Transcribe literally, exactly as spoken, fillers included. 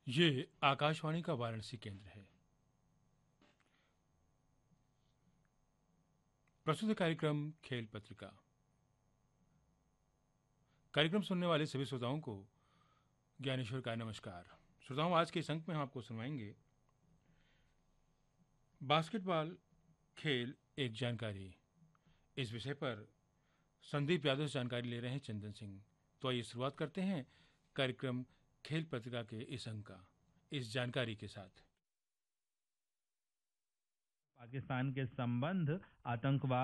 ये आकाशवाणी का वाराणसी केंद्र है। प्रस्तुत कार्यक्रम खेल पत्रिका। कार्यक्रम सुनने वाले सभी श्रोताओं को ज्ञानेश्वर का नमस्कार। श्रोताओं, आज के इस अंक में हम आपको सुनवाएंगे बास्केटबॉल खेल एक जानकारी। इस विषय पर संदीप यादव से जानकारी ले रहे हैं चंदन सिंह। तो आइए शुरुआत करते हैं कार्यक्रम खेल पत्रिका के इस अंक का इस जानकारी के साथ। पाकिस्तान के संबंध, आतंकवाद